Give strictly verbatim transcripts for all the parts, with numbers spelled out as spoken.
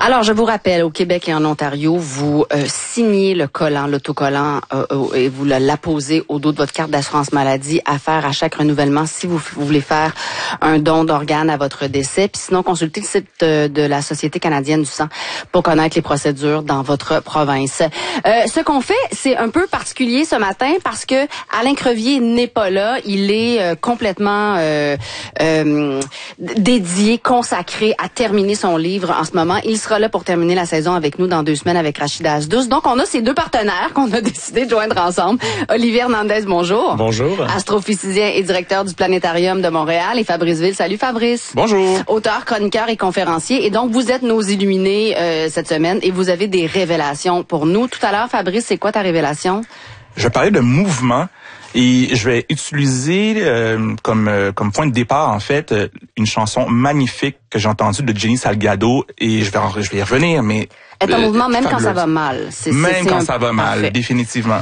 Alors, je vous rappelle, au Québec et en Ontario, vous euh, signez le collant, l'autocollant, euh, euh, et vous l'apposez au dos de votre carte d'assurance maladie à faire à chaque renouvellement si vous, vous voulez faire un don d'organes à votre décès. Puis sinon, consultez le site de, de la Société canadienne du sang pour connaître les procédures dans votre province. Euh, ce qu'on fait, c'est un peu particulier ce matin parce que Alain Crevier n'est pas là. Il est euh, complètement euh, euh, dédié, consacré à terminer son livre en ce moment. Il sera là pour terminer la saison avec nous dans deux semaines avec Rachida Asdous. Donc, on a ces deux partenaires qu'on a décidé de joindre ensemble. Olivier Hernandez, bonjour. Bonjour. Astrophysicien et directeur du Planétarium de Montréal. Et Fabrice Ville. Salut, Fabrice. Bonjour. Auteur, chroniqueur et conférencier. Et donc, vous êtes nos illuminés euh, cette semaine et vous avez des révélations pour nous. Tout à l'heure, Fabrice, c'est quoi ta révélation? Je vais parler de mouvement. Et je vais utiliser euh, comme euh, comme point de départ, en fait, euh, une chanson magnifique que j'ai entendue de Jenny Salgado, et je vais, en, je vais y revenir, mais... Est en euh, mouvement même fabuleuse. Quand ça va mal. C'est, même c'est, c'est quand un... ça va mal, Parfait. Définitivement.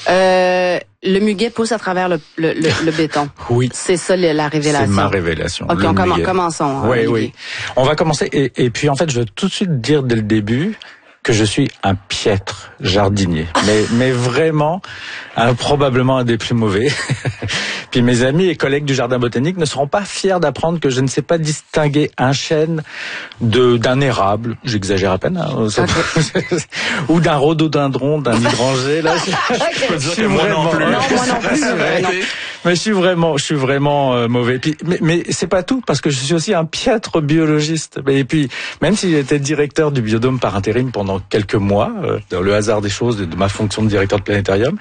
Euh, le muguet pousse à travers le, le, le, le béton. Oui. C'est ça la révélation. C'est ma révélation. OK, on commence, commençons. Oui, Olivier. oui. On va commencer. Et, et puis, en fait, je veux tout de suite dire dès le début que je suis un piètre jardinier. Mais, mais vraiment, un, probablement un des plus mauvais. Puis mes amis et collègues du jardin botanique ne seront pas fiers d'apprendre que je ne sais pas distinguer un chêne de d'un érable, j'exagère à peine, hein, okay. ou d'un rhododendron, d'un hydrangée. Là, je peux dire que moi non plus. Non, moi non plus. non. Mais je suis vraiment, je suis vraiment euh, mauvais. Puis, mais, mais c'est pas tout, parce que je suis aussi un piètre biologiste. Et puis, même si j'étais directeur du Biodôme par intérim pendant quelques mois, euh, dans le hasard des choses, de, de ma fonction de directeur de planétarium,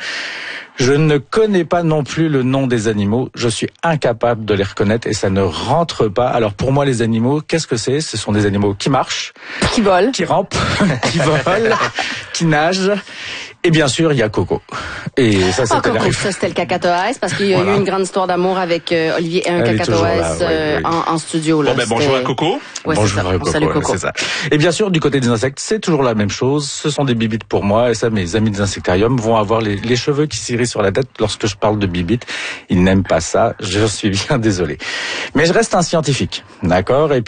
je ne connais pas non plus le nom des animaux. Je suis incapable de les reconnaître et ça ne rentre pas. Alors pour moi, les animaux, qu'est-ce que c'est? Ce sont des animaux qui marchent, qui volent, qui rampent, qui volent, qui nagent. Et bien sûr, il y a Coco. Et ça, c'était ah, Coco, ça, c'était le cacatoès, parce qu'il y a voilà. eu une grande histoire d'amour avec euh, Olivier et un Elle cacatoès euh, oui, oui. En, en studio. Là. Bon, ben, bonjour à Coco. Ouais, bonjour ça. à Coco. Salut Coco. C'est ça. Et bien sûr, du côté des insectes, c'est toujours la même chose. Ce sont des bibites pour moi. Et ça, mes amis des insectariums vont avoir les, les cheveux qui s'irrissent sur la tête lorsque je parle de bibites. Ils n'aiment pas ça. Je suis bien désolé. Mais je reste un scientifique. D'accord? Et